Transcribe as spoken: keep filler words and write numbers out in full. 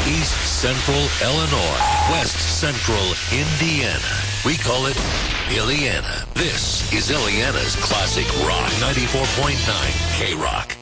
East Central Illinois, West Central Indiana. We call it Illiana. This is Illiana's Classic Rock ninety-four point nine K-Rock.